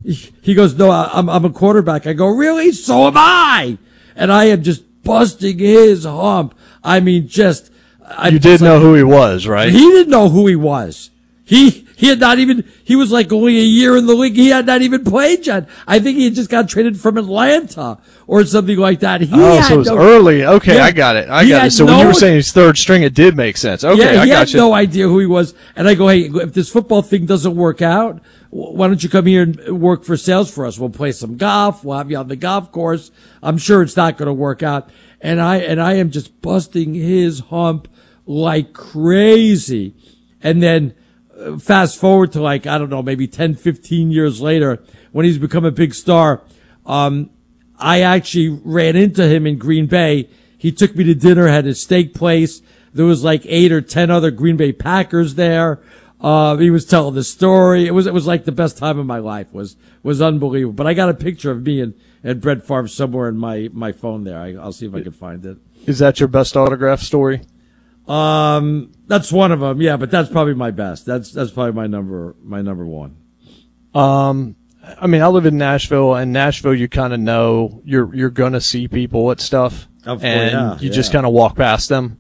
He goes, no, I'm a quarterback. I go, really? So am I. And I am just busting his hump. I mean, you did know who he was, right? He didn't know who he was. He had not even, he was like only a year in the league. He had not even played yet. I think he had just got traded from Atlanta or something like that. So it was early. Okay, yeah, I got it. So when you were saying he's third string, it did make sense. Okay, yeah, I got you. He had no idea who he was. And I go, hey, if this football thing doesn't work out, why don't you come here and work for sales for us? We'll play some golf. We'll have you on the golf course. I'm sure it's not going to work out. And I am just busting his hump like crazy. And then fast forward to like, I don't know, maybe 10, 15 years later when he's become a big star. I actually ran into him in Green Bay. He took me to dinner, had a steak place. There was like 8 or 10 other Green Bay Packers there. He was telling the story. It was like the best time of my life. Was unbelievable. But I got a picture of me and Brett Favre somewhere in my phone there. I'll see if I can find it. Is that your best autograph story? That's one of them. Yeah, but that's probably my best. That's probably my number one. I mean, I live in Nashville, and Nashville, you kind of know you're gonna see people at stuff, and you just kind of walk past them.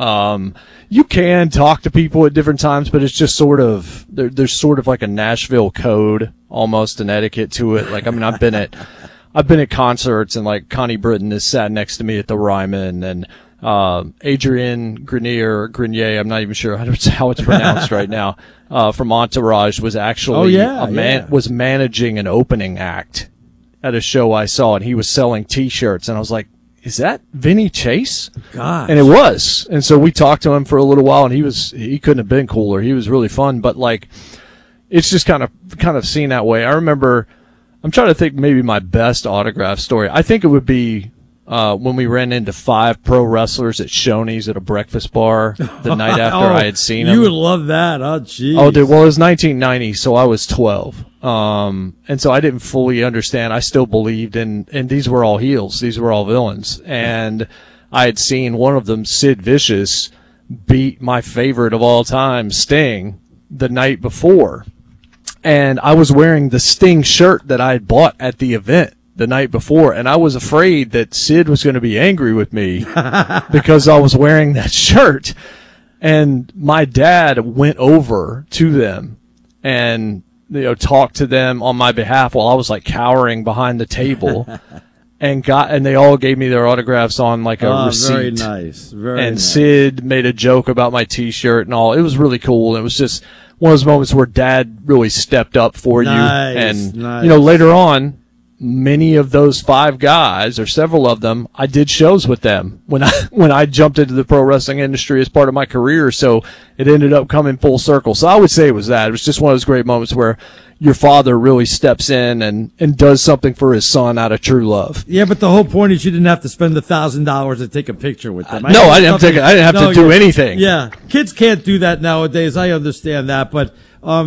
You can talk to people at different times, but it's just sort of there's sort of like a Nashville code, almost an etiquette to it. Like, I mean, I've been at concerts, and like Connie Britton has sat next to me at the Ryman, and Adrian Grenier, I'm not even sure how it's pronounced right now, from Entourage was actually, was managing an opening act at a show I saw, and he was selling t-shirts, and I was like, is that Vinny Chase? Gosh. And it was. And so we talked to him for a little while, and he couldn't have been cooler. He was really fun, but like, it's just kind of seen that way. I remember, I'm trying to think maybe my best autograph story. I think it would be, when we ran into 5 pro wrestlers at Shoney's at a breakfast bar the night after I had seen them. You would love that. Oh, geez. Oh, dude. Well, it was 1990, so I was 12. And so I didn't fully understand. I still believed and these were all heels. These were all villains. And I had seen one of them, Sid Vicious, beat my favorite of all time, Sting, the night before. And I was wearing the Sting shirt that I had bought at the event the night before, and I was afraid that Sid was going to be angry with me because I was wearing that shirt. And my dad went over to them and, talked to them on my behalf while I was like cowering behind the table and they all gave me their autographs on like a receipt. Very nice. Very nice. Sid made a joke about my t-shirt and all. It was really cool. It was just one of those moments where dad really stepped up for you. And, later on, many of those 5 guys, or several of them, I did shows with them when I jumped into the pro wrestling industry as part of my career. So it ended up coming full circle. So I would say it was that. It was just one of those great moments where your father really steps in and does something for his son out of true love. Yeah, but the whole point is you didn't have to spend $1,000 to take a picture with them. I didn't have to do anything. Yeah, kids can't do that nowadays. I understand that, but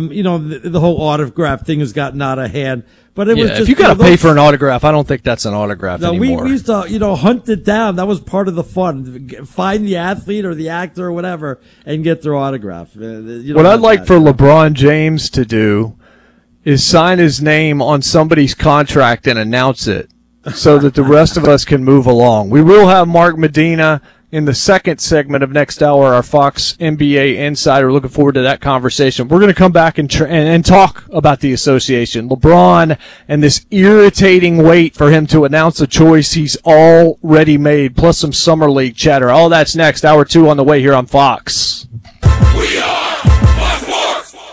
the whole autograph thing has gotten out of hand. But it was just, if you got to pay for an autograph, I don't think that's an autograph anymore. We used to, hunt it down. That was part of the fun. Find the athlete or the actor or whatever and get their autograph. What I'd like for LeBron James to do is sign his name on somebody's contract and announce it so that the rest of us can move along. We will have Mark Medina in the second segment of next hour, our Fox NBA Insider. Looking forward to that conversation. We're going to come back and talk about the association. LeBron and this irritating wait for him to announce a choice he's already made, plus some Summer League chatter. All that's next. Hour 2 on the way here on Fox. We are Fox Sports.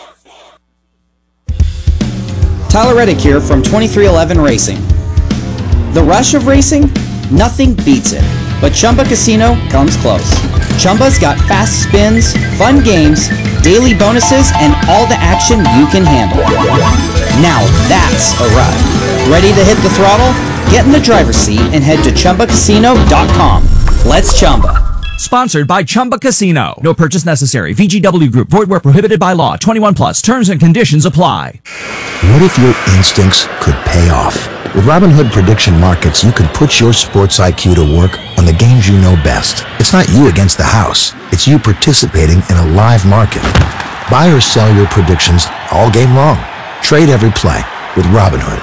Tyler Reddick here from 2311 Racing. The rush of racing? Nothing beats it. But Chumba Casino comes close. Chumba's got fast spins, fun games, daily bonuses, and all the action you can handle. Now that's a ride. Ready to hit the throttle? Get in the driver's seat and head to ChumbaCasino.com. Let's Chumba. Sponsored by Chumba Casino. No purchase necessary. VGW Group. Void where prohibited by law. 21 plus. Terms and conditions apply. What if your instincts could pay off? With Robinhood Prediction Markets, you can put your sports IQ to work on the games you know best. It's not you against the house. It's you participating in a live market. Buy or sell your predictions all game long. Trade every play with Robinhood.